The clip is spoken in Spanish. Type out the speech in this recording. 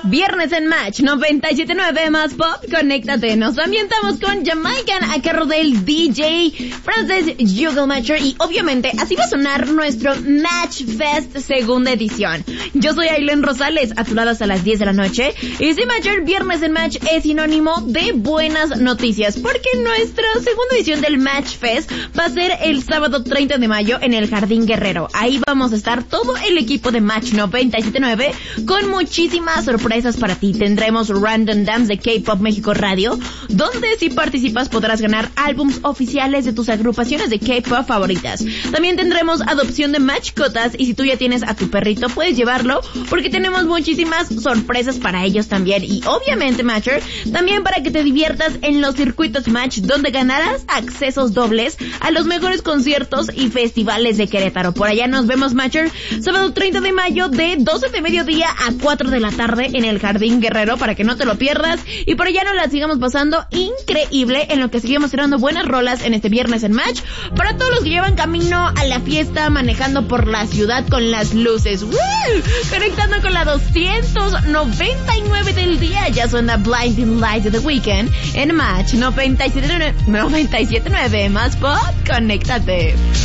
Viernes en Match 97.9 más pop, conéctate. Nos ambientamos con Jamaican a cargo del DJ Francis Jugelmacher y obviamente así va a sonar nuestro Match Fest segunda edición. Yo soy Aileen Rosales, a tu lado hasta las 10 de la noche. Y sí, Matcher, Viernes en Match es sinónimo de buenas noticias, porque nuestra segunda edición del Match Fest va a ser el sábado 30 de mayo en el Jardín Guerrero. Ahí vamos a estar todo el equipo de Match 97.9 con muchísimas sorpresas para ti. Tendremos Random Dance de K-Pop México Radio, donde si participas podrás ganar álbums oficiales de tus agrupaciones de K-Pop favoritas. También tendremos adopción de mascotas y si tú ya tienes a tu perrito puedes llevarlo porque tenemos muchísimas sorpresas para ellos también. Y obviamente, Matcher, también para que te diviertas en los circuitos Match, donde ganarás accesos dobles a los mejores conciertos y festivales de Querétaro. Por allá nos vemos, Matcher, sábado 30 de mayo de 12 de mediodía a 4 de la tarde en el Jardín Guerrero, para que no te lo pierdas. Y por allá nos la sigamos pasando increíble en lo que seguimos tirando buenas rolas en este Viernes en Match. Para todos los que llevan camino a la fiesta, manejando por la ciudad con las luces, ¡woo!, conectando con la 299 del día, ya suena Blinding Lights de The Weeknd en Match 97.9 más pop, conéctate.